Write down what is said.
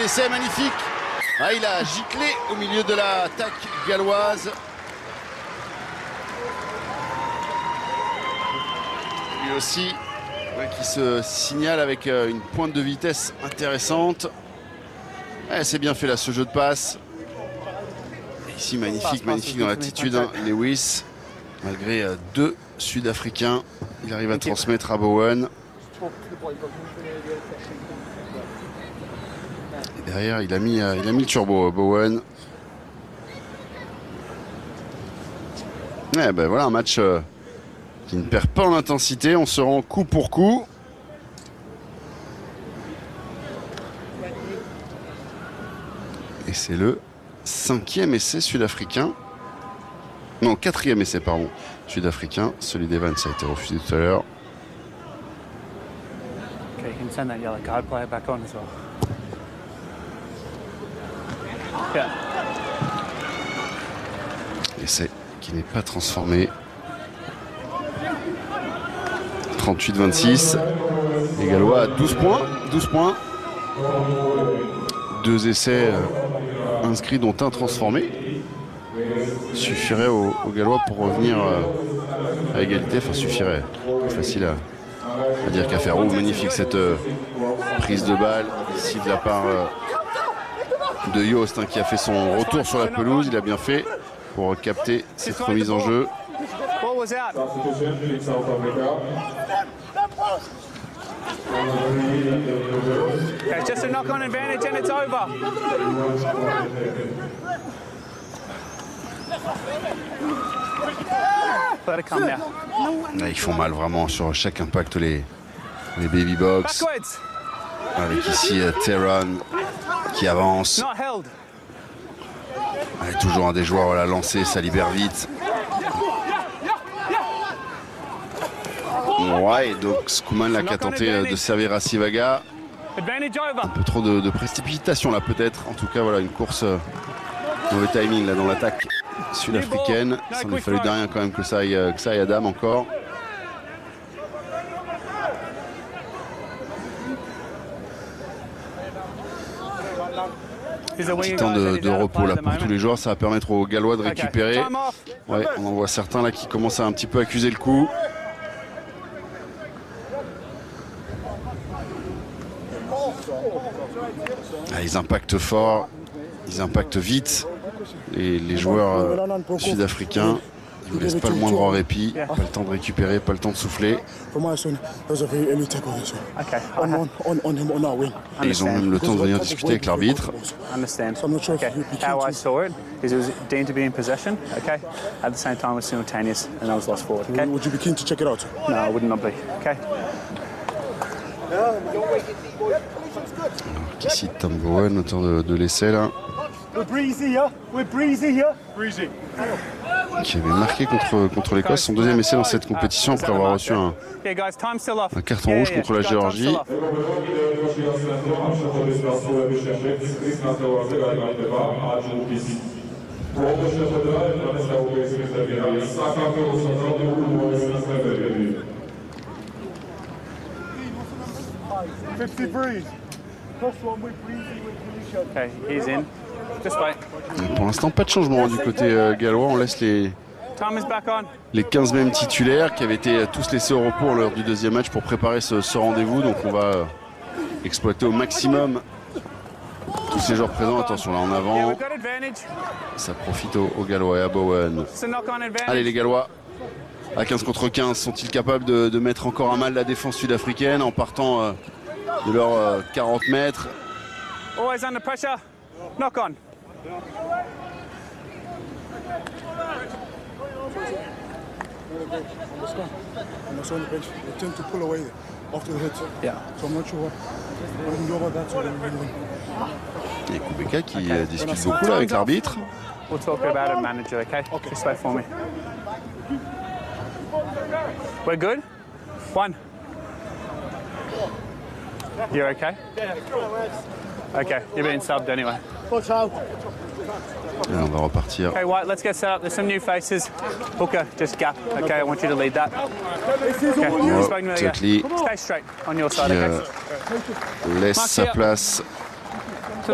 d'essai magnifique. Ah, il a giclé au milieu de l'attaque galloise. Lui aussi, qui se signale avec une pointe de vitesse intéressante. C'est bien fait là, ce jeu de passe. Et ici, magnifique dans l'attitude, hein, Lewis. Malgré deux Sud-Africains, il arrive à transmettre à Bowen. Et derrière, il a mis le turbo, Bowen. Ben voilà, un match qui ne perd pas en intensité. On se rend coup pour coup. Et c'est le 5e essai sud-africain. Non, 4e essai, pardon, sud-africain. Celui d'Evans a été refusé tout à l'heure. Okay, you can send that yellow card player back on as well. Yeah. Essai qui n'est pas transformé. 38-26. Les Gallois à 12 points. 12 points. Deux essais inscrits, dont un transformé. Suffirait aux Gallois pour revenir à égalité. Enfin, suffirait. Plus facile à dire qu'à faire. Oh, magnifique cette prise de balle ici de la part de Joost, hein, qui a fait son retour sur la pelouse. Il a bien fait pour capter cette remise en jeu. Okay, just a knock-on advantage and it's over. Let it come now. Là, ils font mal vraiment sur chaque impact les baby box. Backwards. Avec ici Theron qui avance. Not held. Toujours un des joueurs à la lancer, ça libère vite. Ouais, donc Skuman là qui a tenté de servir à Sivaga. Advantage over. Un peu trop de précipitation là peut-être. En tout cas voilà, une course mauvais timing là dans l'attaque sud-africaine. Ça n'a fallu de rien quand même que ça aille à dame encore. Petit temps de repos là pour tous les joueurs, ça va permettre aux Gallois de récupérer. Ouais, on en voit certains là qui commencent à un petit peu accuser le coup. Ils impactent fort, ils impactent vite. Les joueurs sud-africains, ils ne laissent pas le moindre répit, pas le temps de récupérer, pas le temps de souffler. Et ils ont même le temps de venir discuter avec l'arbitre. Okay. How I saw it is it was deemed to be in possession. Okay. At the same time, it was simultaneous, and I was lost forward. Okay. Would you be keen to check it out? No, I would not be. Okay. Ici Tom Bowen, auteur de l'essai là. Qui avait marqué contre l'Écosse, son deuxième essai dans cette compétition après avoir reçu un carton rouge contre la Géorgie. Okay, he's in. Just wait. Pour l'instant, pas de changement du côté gallois. On laisse Time is back on. les 15 mêmes titulaires qui avaient été tous laissés au repos lors du deuxième match pour préparer ce rendez-vous. Donc on va exploiter au maximum tous ces joueurs présents. Attention là en Yeah, avant. we've got advantage. Ça profite aux Gallois et à Bowen. It's a knock-on advantage. Allez les Gallois, à 15 contre 15, sont-ils capables de mettre encore à mal la défense sud-africaine en partant de leurs 40 mètres? Always under pressure. Knock on. And also on the bench, they tend to pull away after the hit. Yeah. So I'm not sure what we can do about that. So Et Kubeka qui discute beaucoup là avec l'arbitre. We'll talk about it, manager, okay? Just wait for me. We're good? One. You're okay? Okay, you're being subbed anyway. Et on va repartir. Okay, White, let's get set up. There's some new faces. Hooker, just gap. Okay, I want you to lead that. Okay, Oh, spoken to the Jet Li Stay straight on your side, qui okay? laisse sa place